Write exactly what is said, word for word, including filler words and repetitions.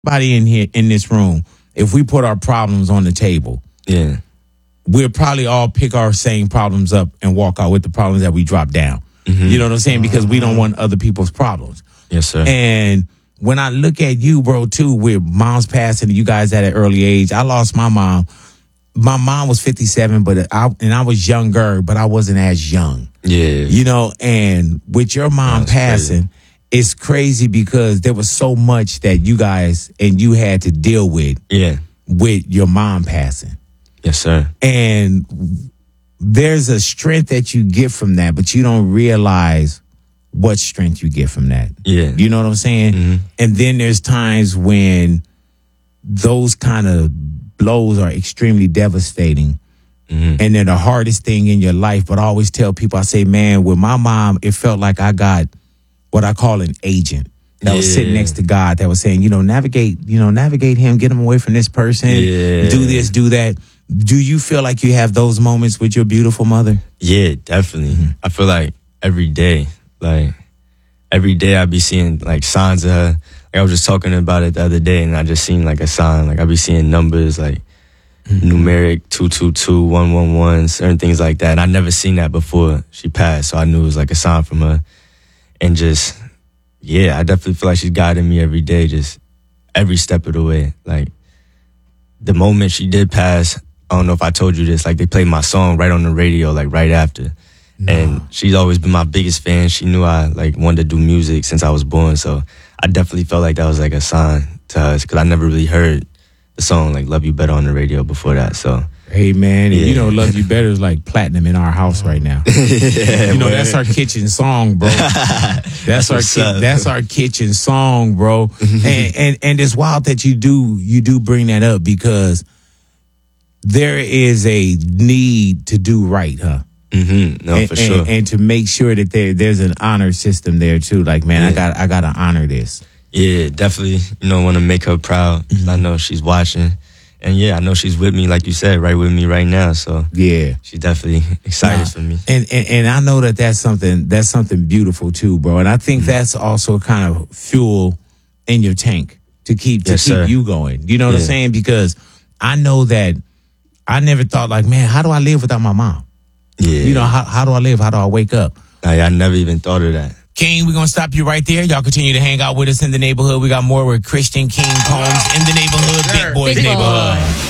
Everybody in here in this room, if we put our problems on the table, yeah, we'll probably all pick our same problems up and walk out with the problems that we drop down. Mm-hmm. You know what I'm saying? Because we don't want other people's problems. Yes, sir. And when I look at you, bro, too, with mom's passing, you guys at an early age. I lost my mom. My mom was fifty-seven, but I and I was younger, but I wasn't as young. Yeah, you know. And with your mom That's passing, crazy. It's crazy because there was so much that you guys and you had to deal with. Yeah, with your mom passing. Yes, sir. And there's a strength that you get from that, but you don't realize what strength you get from that. Yeah. You know what I'm saying? Mm-hmm. And then there's times when those kind of blows are extremely devastating. Mm-hmm. And they're the hardest thing in your life. But I always tell people, I say, man, with my mom, it felt like I got what I call an agent that yeah. was sitting next to God that was saying, you know, navigate, you know, navigate him, get him away from this person, yeah. do this, do that. Do you feel like you have those moments with your beautiful mother? Yeah, definitely. Mm-hmm. I feel like every day, like every day I be seeing like signs of her. Like I was just talking about it the other day and I just seen like a sign. Like I be seeing numbers like mm-hmm. numeric two two two, one one one, certain things like that. And I never seen that before she passed. So I knew it was like a sign from her. And just, yeah, I definitely feel like she's guiding me every day, just every step of the way. Like the moment she did pass, I don't know if I told you this, like they played my song right on the radio, like right after. No. And she's always been my biggest fan. She knew I like wanted to do music since I was born. So I definitely felt like that was like a sign to us because I never really heard the song like Love You Better on the radio before that. So hey man, yeah. you know Love You Better is like platinum in our house right now. yeah, you know, that's our kitchen song, bro. That's, that's our ki- that's our kitchen song, bro. and, and and it's wild that you do you do bring that up because there is a need to do right, huh? Mm-hmm. No, and, for sure. And, and to make sure that there there's an honor system there too. Like, man, yeah. I got I got to honor this. Yeah, definitely. You know, want to make her proud. Mm-hmm. I know she's watching. And yeah, I know she's with me, like you said, right with me right now. So yeah, she's definitely excited nah. for me. And, and and I know that that's something that's something beautiful too, bro. And I think mm-hmm. that's also kind of fuel in your tank to keep to yes, keep sir. you going. You know what yeah. I'm saying? Because I know that I never thought like, man, how do I live without my mom? Yeah, you know how how do I live? How do I wake up? I, I never even thought of that. King, we're going to stop you right there. Y'all continue to hang out with us in the neighborhood. We got more with Christian King Combs in the neighborhood, Big Boys Big Neighborhood. Boy.